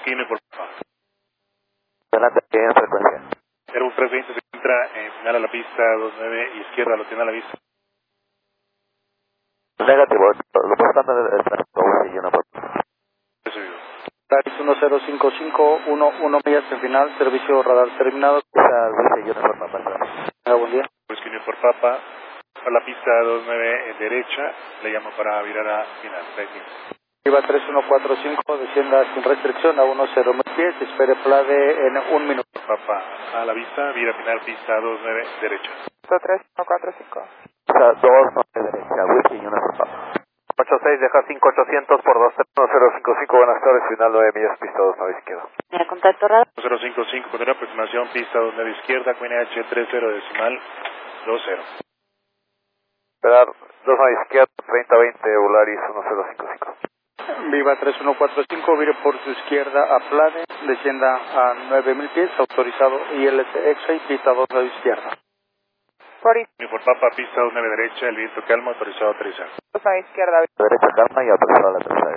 Whisky por Papa. Adelante, en frecuencia. Airbus 320 se encuentra en final a la pista 29 y izquierda, lo tiene a la vista. Negativo, lo portando el transporte y una por. Recibido. Paris 105511 millas en final, servicio radar terminado. Está Luis y una por Papa. Buen día. Whisky por Papa, a la pista 29 en derecha, le llamo para virar a final. Viva 3145, descienda sin restricción a 10 pies, espere plade en 1 minuto. Papa, a la vista, vira final, pista 29 derecha. 3145. Está 2 de derecha, Whisky y una por Papa. 86, deja 5800 por 21055, buenas tardes, final 9 millas, pista 29 izquierda. Mira, contacto radar. 055, con la aproximación, pista 29 izquierda, QNH 30 decimal 20. Esperar 29 izquierda, 3020, Volaris 1055. Viva 3145, vire por su izquierda a plane, descienda a 9000 pies, autorizado ILS X-Ray, pista 29 izquierda. Por Papa, pista 29 derecha, el viento calma, autorizado a aterrizar. 2 a izquierda. Derecha calma y autorizado a la tercera.